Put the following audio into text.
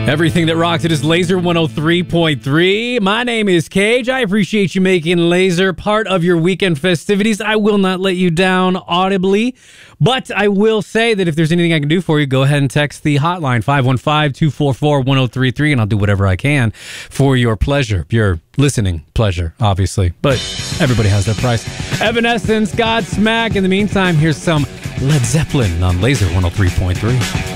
Everything that rocks it is Laser 103.3. My name is Cage. I appreciate you making Laser part of your weekend festivities. I will not let you down audibly, but I will say that if there's anything I can do for you, go ahead and text the hotline 515-244-1033, and I'll do whatever I can for your pleasure, your listening pleasure, obviously. But everybody has their price. Evanescence, Godsmack. In the meantime, here's some Led Zeppelin on Laser 103.3.